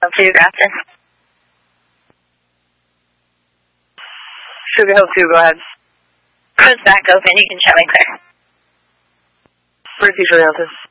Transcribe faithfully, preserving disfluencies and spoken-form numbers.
For you, Grafton. Sugar Hill two, go ahead. Code's back open. You can show me clear. British Realtor.